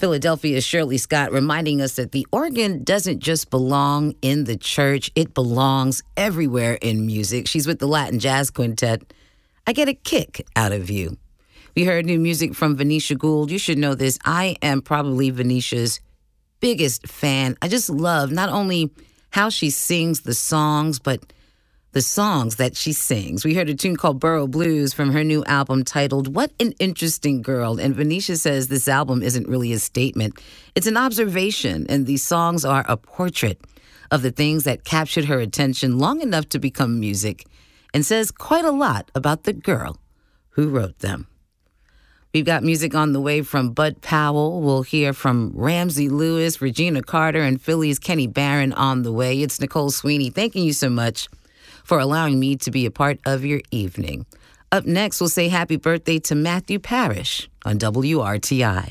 Philadelphia's Shirley Scott reminding us that the organ doesn't just belong in the church, it belongs everywhere in music. She's with the Latin Jazz Quintet. I Get a Kick Out of You. We heard new music from Venetia Gould. You should know this. I am probably Venetia's biggest fan. I just love not only how she sings the songs, but the songs that she sings. We heard a tune called Borough Blues from her new album titled What an Interesting Girl. And Venetia says this album isn't really a statement. It's an observation, and these songs are a portrait of the things that captured her attention long enough to become music, and says quite a lot about the girl who wrote them. We've got music on the way from Bud Powell. We'll hear from Ramsey Lewis, Regina Carter, and Philly's Kenny Barron on the way. It's Nicole Sweeney. Thanking you so much for allowing me to be a part of your evening. Up next, we'll say happy birthday to Matthew Parrish on WRTI.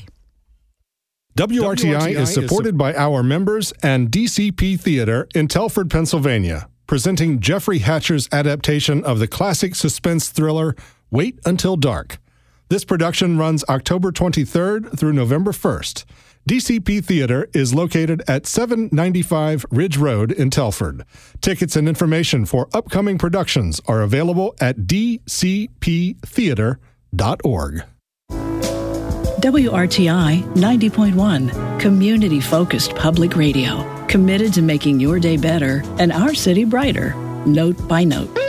WRTI is supported by our members and DCP Theater in Telford, Pennsylvania, presenting Jeffrey Hatcher's adaptation of the classic suspense thriller Wait Until Dark. This production runs October 23rd through November 1st. DCP Theater is located at 795 Ridge Road in Telford. Tickets and information for upcoming productions are available at dcptheater.org. WRTI 90.1, community-focused public radio, committed to making your day better and our city brighter, note by note.